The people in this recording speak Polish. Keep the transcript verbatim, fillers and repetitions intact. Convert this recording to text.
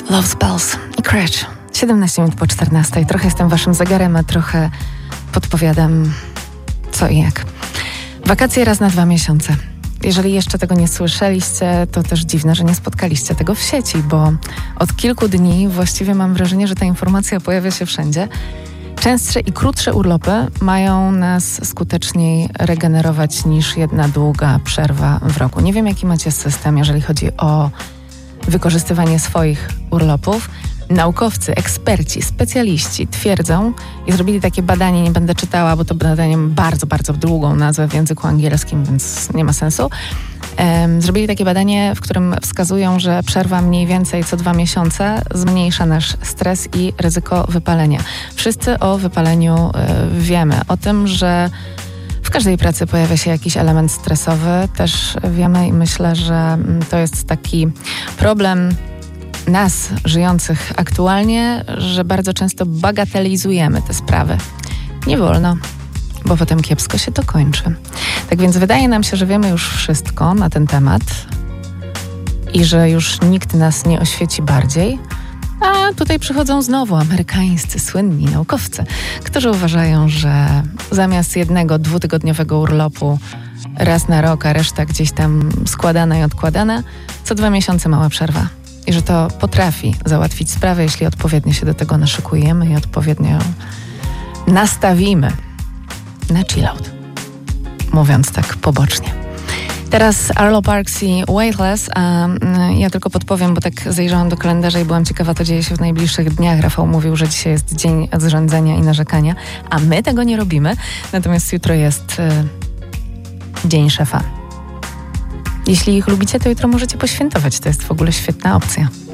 Love Spells i Crash. siedemnaście minut po czternastej. Trochę jestem waszym zegarem, a trochę podpowiadam co i jak. Wakacje raz na dwa miesiące. Jeżeli jeszcze tego nie słyszeliście, to też dziwne, że nie spotkaliście tego w sieci, bo od kilku dni właściwie mam wrażenie, że ta informacja pojawia się wszędzie. Częstsze i krótsze urlopy mają nas skuteczniej regenerować niż jedna długa przerwa w roku. Nie wiem, jaki macie system, jeżeli chodzi o wykorzystywanie swoich urlopów. Naukowcy, eksperci, specjaliści twierdzą i zrobili takie badanie, nie będę czytała, bo to badanie ma bardzo, bardzo długą nazwę w języku angielskim, więc nie ma sensu. Um, zrobili takie badanie, w którym wskazują, że przerwa mniej więcej co dwa miesiące zmniejsza nasz stres i ryzyko wypalenia. Wszyscy o wypaleniu y, wiemy, o tym, że w każdej pracy pojawia się jakiś element stresowy. Też wiemy i myślę, że to jest taki problem nas, żyjących aktualnie, że bardzo często bagatelizujemy te sprawy. Nie wolno, bo potem kiepsko się to kończy. Tak więc wydaje nam się, że wiemy już wszystko na ten temat i że już nikt nas nie oświeci bardziej. A tutaj przychodzą znowu amerykańscy, słynni naukowcy, którzy uważają, że zamiast jednego dwutygodniowego urlopu raz na rok, a reszta gdzieś tam składana i odkładana, co dwa miesiące mała przerwa. I że to potrafi załatwić sprawę, jeśli odpowiednio się do tego naszykujemy i odpowiednio nastawimy na chillout. Mówiąc tak pobocznie. Teraz Arlo Parks i Weightless, a ja tylko podpowiem, bo tak zajrzałam do kalendarza i byłam ciekawa, co dzieje się w najbliższych dniach. Rafał mówił, że dzisiaj jest dzień zrzędzenia i narzekania, a my tego nie robimy. Natomiast jutro jest y, dzień szefa. Jeśli ich lubicie, to jutro możecie poświętować. To jest w ogóle świetna opcja.